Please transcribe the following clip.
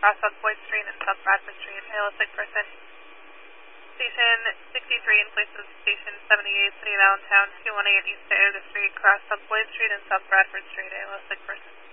cross South Boyd Street and South Bradford Street. Hail a sick person. Station 63 in place of Station 78, City of Allentown, 218 East to Air the Street, cross South Boyd Street and South Bradford Street. Hail a sick person.